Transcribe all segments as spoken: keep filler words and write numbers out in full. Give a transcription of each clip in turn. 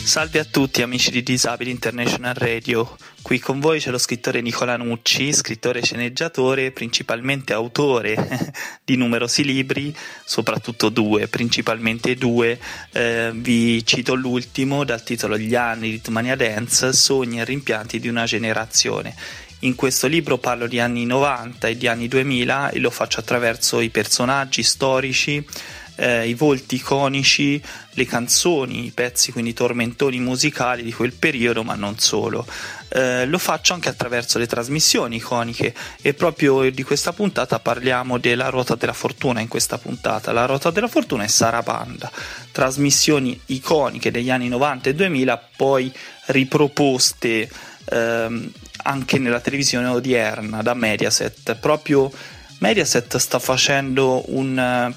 Salve a tutti amici di Disabili International Radio, qui con voi c'è lo scrittore Nicola Nucci, scrittore e sceneggiatore, principalmente autore di numerosi libri, soprattutto due, principalmente due, eh, vi cito l'ultimo dal titolo Gli anni di Rhythmania Dance, sogni e rimpianti di una generazione. In questo libro parlo di anni novanta e di anni duemila e lo faccio attraverso i personaggi storici, Eh, i volti iconici, le canzoni, i pezzi, quindi tormentoni musicali di quel periodo, ma non solo. Eh, lo faccio anche attraverso le trasmissioni iconiche e proprio di questa puntata parliamo della Ruota della Fortuna. In questa puntata la Ruota della Fortuna è Sarabanda, trasmissioni iconiche degli anni novanta e duemila, poi riproposte ehm, anche nella televisione odierna da Mediaset. Proprio Mediaset sta facendo un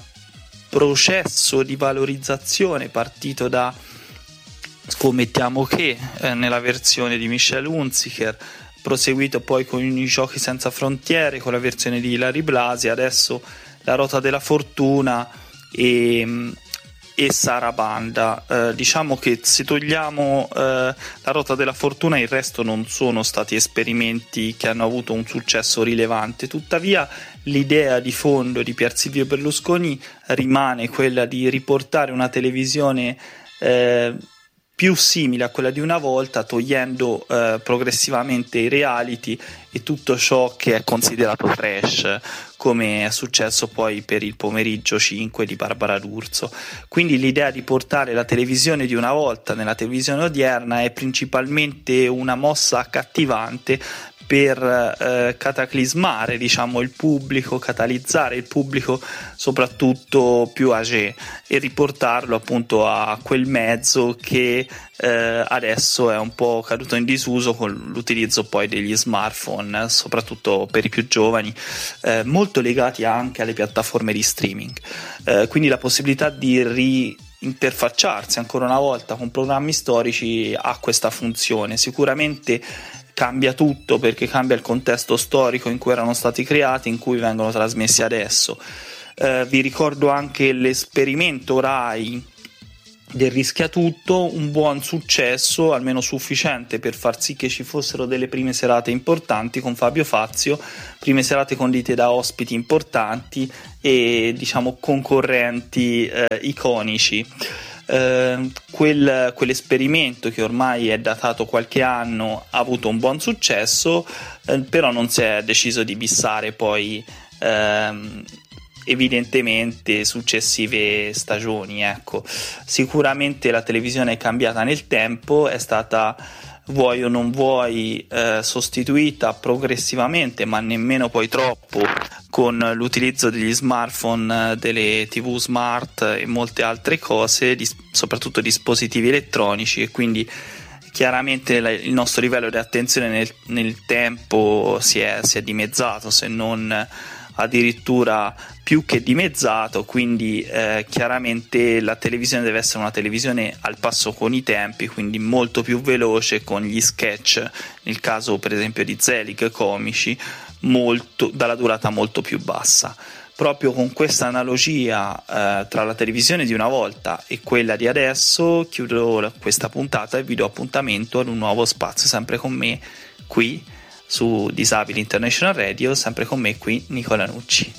processo di valorizzazione partito da Scommettiamo che eh, nella versione di Michel Hunziker, proseguito poi con i Giochi senza frontiere con la versione di Ilary Blasi, adesso la Ruota della Fortuna e, e Sarabanda. Eh, diciamo che se togliamo eh, la Ruota della Fortuna, il resto non sono stati esperimenti che hanno avuto un successo rilevante. Tuttavia l'idea di fondo di Pier Silvio Berlusconi rimane quella di riportare una televisione eh, più simile a quella di una volta, togliendo eh, progressivamente i reality e tutto ciò che è considerato trash, come è successo poi per il Pomeriggio cinque di Barbara D'Urso. Quindi l'idea di portare la televisione di una volta nella televisione odierna è principalmente una mossa accattivante per eh, cataclismare, diciamo, il pubblico, catalizzare il pubblico soprattutto più âgé e riportarlo appunto a quel mezzo che eh, adesso è un po' caduto in disuso con l'utilizzo poi degli smartphone, soprattutto per i più giovani, eh, molto legati anche alle piattaforme di streaming. Eh, quindi la possibilità di ri interfacciarsi ancora una volta con programmi storici ha questa funzione. Sicuramente cambia tutto perché cambia il contesto storico in cui erano stati creati, in cui vengono trasmessi adesso. Eh, vi ricordo anche l'esperimento Rai del Rischiatutto, un buon successo, almeno sufficiente per far sì che ci fossero delle prime serate importanti con Fabio Fazio, prime serate condite da ospiti importanti e diciamo concorrenti eh, iconici. Uh, quel, quell'esperimento che ormai è datato qualche anno ha avuto un buon successo, uh, però non si è deciso di bissare poi uh, evidentemente successive stagioni. Ecco, sicuramente la televisione è cambiata nel tempo, è stata, vuoi o non vuoi, eh, sostituita progressivamente, ma nemmeno poi troppo, con l'utilizzo degli smartphone, delle tivù smart e molte altre cose, dis- soprattutto dispositivi elettronici, e quindi chiaramente la- il nostro livello di attenzione nel, nel tempo si è, si è dimezzato, se non addirittura più che dimezzato. Quindi eh, chiaramente la televisione deve essere una televisione al passo con i tempi, quindi molto più veloce, con gli sketch, nel caso per esempio di Zelig, comici, molto, dalla durata molto più bassa. Proprio con questa analogia eh, tra la televisione di una volta e quella di adesso chiudo questa puntata e vi do appuntamento ad un nuovo spazio, sempre con me qui su Disabili International Radio, sempre con me qui Nicola Nucci.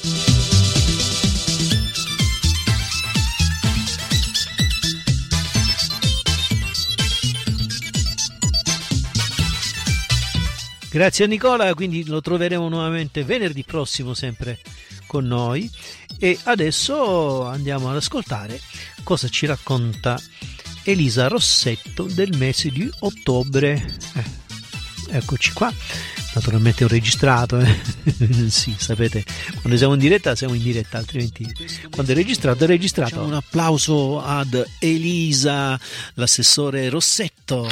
Grazie a Nicola, quindi lo troveremo nuovamente venerdì prossimo sempre con noi, e adesso andiamo ad ascoltare cosa ci racconta Elisa Rossetto del mese di ottobre. Eh. Eccoci qua, naturalmente ho registrato, eh? Sì, sapete, quando siamo in diretta siamo in diretta, altrimenti quando è registrato è registrato. Facciamo un applauso ad Elisa, l'assessore Rossetto,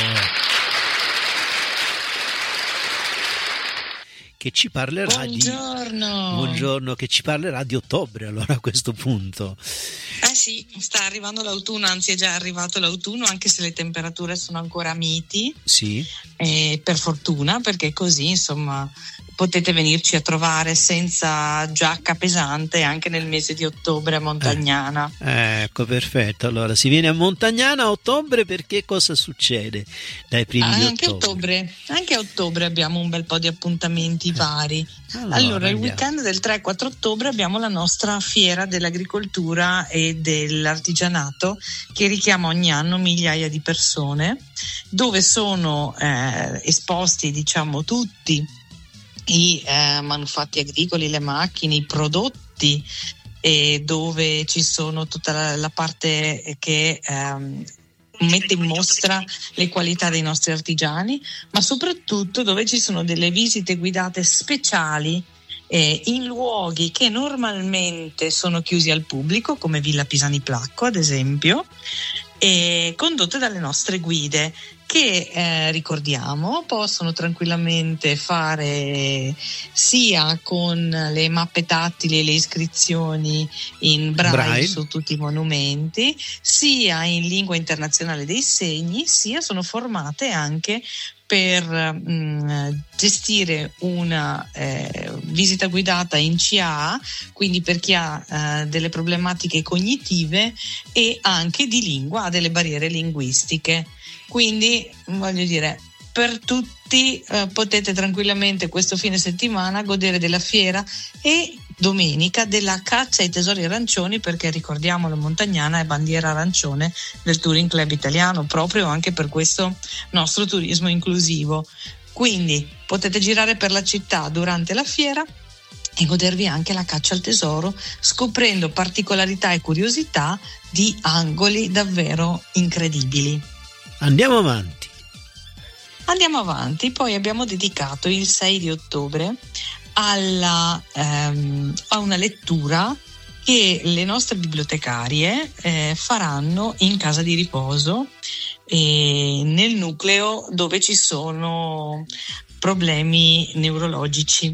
che ci parlerà buongiorno. di buongiorno che ci parlerà di ottobre, allora, a questo punto. Eh sì, sta arrivando l'autunno, anzi è già arrivato l'autunno, anche se le temperature sono ancora miti. Sì. Eh, per fortuna, perché così insomma potete venirci a trovare senza giacca pesante anche nel mese di ottobre a Montagnana. Eh, ecco, perfetto. Allora si viene a Montagnana a ottobre, perché cosa succede dai primi ah, di anche ottobre? ottobre? Anche a ottobre abbiamo un bel po' di appuntamenti vari. Allora, allora il andiamo. weekend del tre e quattro ottobre abbiamo la nostra fiera dell'agricoltura e dell'artigianato, che richiama ogni anno migliaia di persone, dove sono eh, esposti, diciamo, tutti i eh, manufatti agricoli, le macchine, i prodotti, e dove ci sono tutta la, la parte che ehm, mette in mostra le qualità dei nostri artigiani, ma soprattutto dove ci sono delle visite guidate speciali eh, in luoghi che normalmente sono chiusi al pubblico, come Villa Pisani Placco ad esempio, e condotte dalle nostre guide, che eh, ricordiamo possono tranquillamente fare sia con le mappe tattili e le iscrizioni in braille, braille su tutti i monumenti, sia in lingua internazionale dei segni, sia sono formate anche per mh, gestire una eh, visita guidata in C A A, quindi per chi ha eh, delle problematiche cognitive, e anche di lingua, ha delle barriere linguistiche. Quindi voglio dire, per tutti eh, potete tranquillamente questo fine settimana godere della fiera e domenica della caccia ai tesori arancioni, perché ricordiamo la Montagnana è bandiera arancione del Touring Club italiano, proprio anche per questo nostro turismo inclusivo. Quindi potete girare per la città durante la fiera e godervi anche la caccia al tesoro, scoprendo particolarità e curiosità di angoli davvero incredibili. Andiamo avanti. Andiamo avanti, poi abbiamo dedicato il sei di ottobre alla, ehm, a una lettura che le nostre bibliotecarie eh, faranno in casa di riposo, eh, nel nucleo dove ci sono problemi neurologici,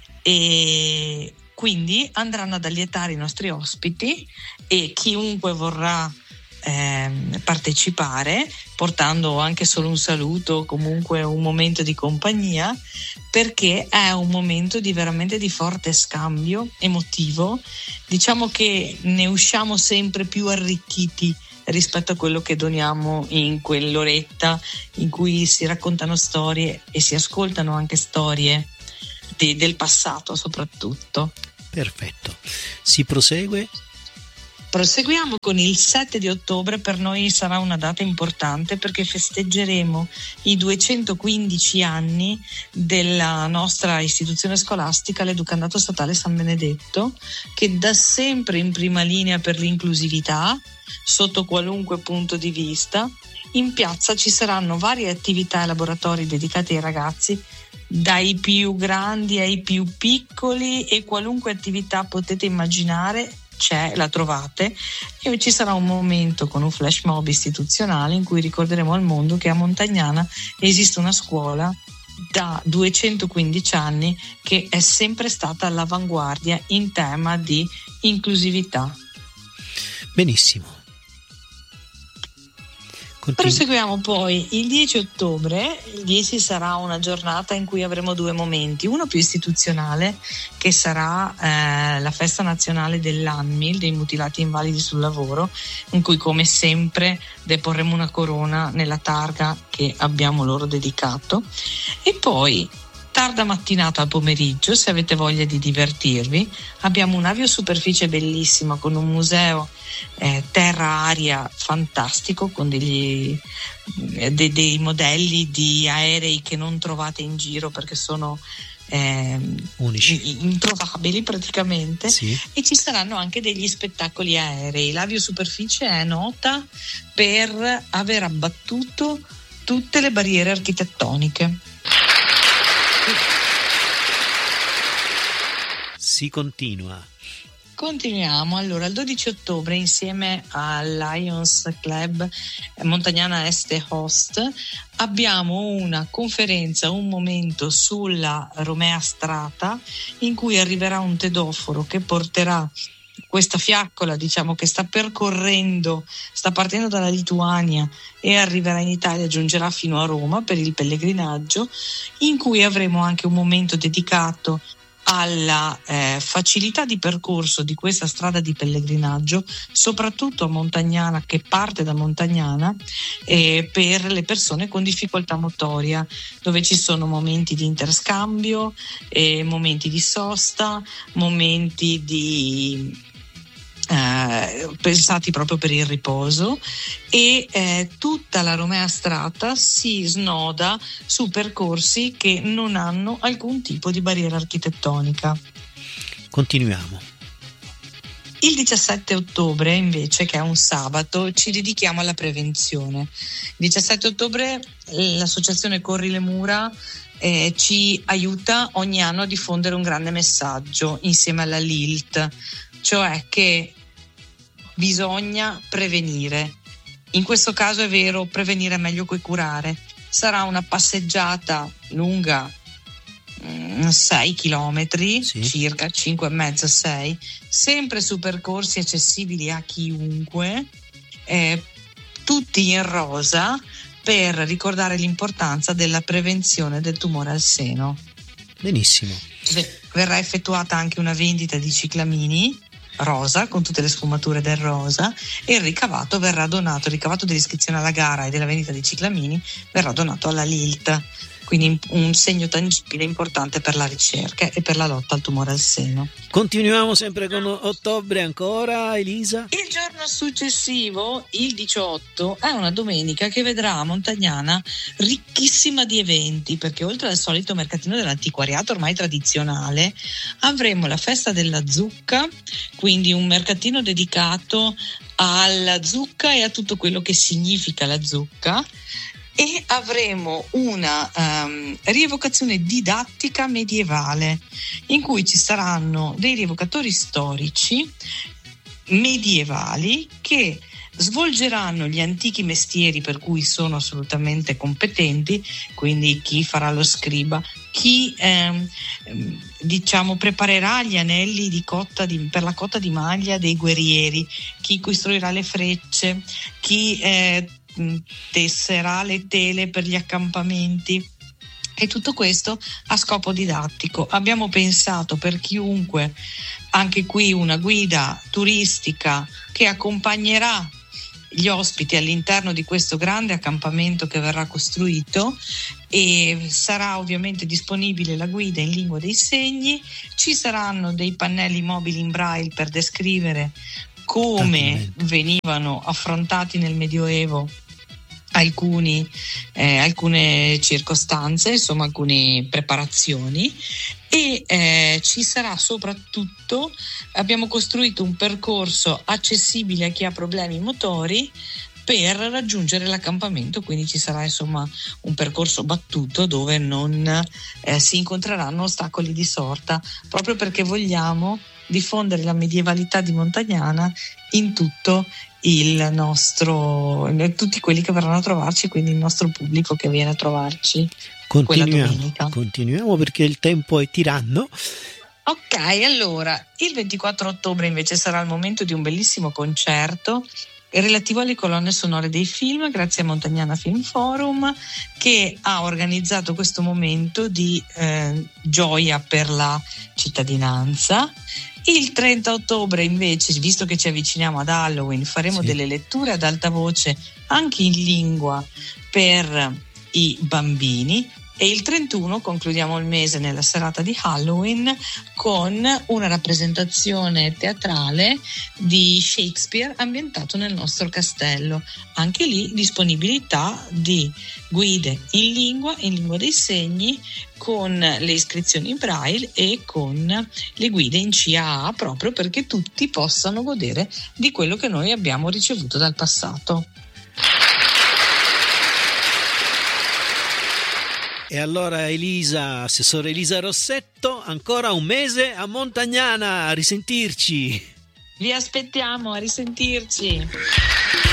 e quindi andranno ad allietare i nostri ospiti e chiunque vorrà Eh, partecipare, portando anche solo un saluto, comunque un momento di compagnia, perché è un momento di veramente di forte scambio emotivo. Diciamo che ne usciamo sempre più arricchiti rispetto a quello che doniamo in quell'oretta in cui si raccontano storie e si ascoltano anche storie di, del passato soprattutto. Perfetto, si prosegue. Proseguiamo con il sette di ottobre. Per noi sarà una data importante perché festeggeremo i duecentoquindici anni della nostra istituzione scolastica, l'Educandato Statale San Benedetto, che da sempre in prima linea per l'inclusività sotto qualunque punto di vista. In piazza ci saranno varie attività e laboratori dedicati ai ragazzi, dai più grandi ai più piccoli, e qualunque attività potete immaginare c'è, la trovate, e ci sarà un momento con un flash mob istituzionale in cui ricorderemo al mondo che a Montagnana esiste una scuola da duecentoquindici anni che è sempre stata all'avanguardia in tema di inclusività. Benissimo. Continu- Proseguiamo poi il dieci ottobre. Il dieci sarà una giornata in cui avremo due momenti, uno più istituzionale, che sarà eh, la festa nazionale dell'A N M I L, dei mutilati invalidi sul lavoro, in cui come sempre deporremo una corona nella targa che abbiamo loro dedicato. E poi tarda mattinata al pomeriggio, se avete voglia di divertirvi, abbiamo un'aviosuperficie bellissima con un museo eh, terra-aria fantastico, con degli, eh, de, dei modelli di aerei che non trovate in giro perché sono eh, unici, introvabili praticamente, sì. E ci saranno anche degli spettacoli aerei. L'aviosuperficie è nota per aver abbattuto tutte le barriere architettoniche. Si continua. Continuiamo. Allora, il dodici ottobre, insieme al Lions Club Montagnana Este Host, abbiamo una conferenza, un momento sulla Romea Strata, in cui arriverà un tedoforo che porterà questa fiaccola, diciamo, che sta percorrendo, sta partendo dalla Lituania e arriverà in Italia, giungerà fino a Roma per il pellegrinaggio, in cui avremo anche un momento dedicato alla eh, facilità di percorso di questa strada di pellegrinaggio, soprattutto a Montagnana, che parte da Montagnana, eh, per le persone con difficoltà motoria, dove ci sono momenti di interscambio, eh, momenti di sosta, momenti di Eh, pensati proprio per il riposo, e eh, tutta la Romea Strata si snoda su percorsi che non hanno alcun tipo di barriera architettonica. Continuiamo. Il diciassette ottobre invece, che è un sabato, ci dedichiamo alla prevenzione. Il diciassette ottobre l'associazione Corri le Mura eh, ci aiuta ogni anno a diffondere un grande messaggio insieme alla L I L T, cioè che bisogna prevenire. In questo caso è vero, prevenire è meglio che curare. Sarà una passeggiata lunga sei chilometri, sì. Circa cinque e mezzo sei, sempre su percorsi accessibili a chiunque, eh, tutti in rosa, per ricordare l'importanza della prevenzione del tumore al seno. Benissimo. Verrà effettuata anche una vendita di ciclamini rosa, con tutte le sfumature del rosa, e il ricavato verrà donato, il ricavato dell'iscrizione alla gara e della vendita di ciclamini verrà donato alla L I L T, quindi un segno tangibile importante per la ricerca e per la lotta al tumore al seno. Continuiamo sempre con ottobre ancora, Elisa. Il giorno successivo, il diciotto, è una domenica che vedrà a Montagnana ricchissima di eventi, perché oltre al solito mercatino dell'antiquariato ormai tradizionale, avremo la festa della zucca, quindi un mercatino dedicato alla zucca e a tutto quello che significa la zucca, e avremo una um, rievocazione didattica medievale, in cui ci saranno dei rievocatori storici medievali che svolgeranno gli antichi mestieri per cui sono assolutamente competenti, quindi chi farà lo scriba, chi ehm, diciamo preparerà gli anelli di cotta di, per la cotta di maglia dei guerrieri, chi costruirà le frecce, chi eh, tesserà le tele per gli accampamenti, e tutto questo a scopo didattico. Abbiamo pensato per chiunque anche qui una guida turistica che accompagnerà gli ospiti all'interno di questo grande accampamento che verrà costruito, e sarà ovviamente disponibile la guida in lingua dei segni. Ci saranno dei pannelli mobili in braille per descrivere come venivano affrontati nel Medioevo alcuni, eh, alcune circostanze, insomma alcune preparazioni, e eh, ci sarà soprattutto, abbiamo costruito un percorso accessibile a chi ha problemi motori per raggiungere l'accampamento, quindi ci sarà insomma un percorso battuto dove non eh, si incontreranno ostacoli di sorta, proprio perché vogliamo diffondere la medievalità di Montagnana in tutto il nostro, tutti quelli che verranno a trovarci, quindi il nostro pubblico che viene a trovarci. Continuiamo, continuiamo perché il tempo è tiranno. Ok, allora il ventiquattro ottobre invece sarà il momento di un bellissimo concerto relativo alle colonne sonore dei film, grazie a Montagnana Film Forum, che ha organizzato questo momento di eh, gioia per la cittadinanza. Il trenta ottobre invece, visto che ci avviciniamo ad Halloween, faremo sì. delle letture ad alta voce anche in lingua per i bambini, e il trentuno concludiamo il mese nella serata di Halloween con una rappresentazione teatrale di Shakespeare ambientato nel nostro castello. Anche lì disponibilità di guide in lingua, in lingua dei segni, con le iscrizioni in braille e con le guide in C A A, proprio perché tutti possano godere di quello che noi abbiamo ricevuto dal passato. E allora Elisa, assessore Elisa Rossetto, ancora un mese a Montagnana, a risentirci. Vi aspettiamo, a risentirci.